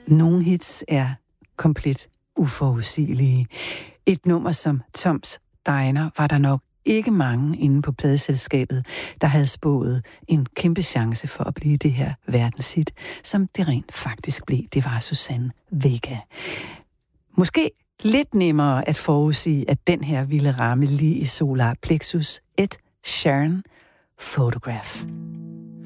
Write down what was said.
Nogle hits er komplet uforudsigelige. Et nummer som Toms Diner var der nok ikke mange inde på pladeselskabet, der havde spået en kæmpe chance for at blive det her verdenshit, som det rent faktisk blev. Det var Suzanne Vega. Måske lidt nemmere at forudsige, at den her ville ramme lige i solar plexus. Ed Sheeran, Photograph.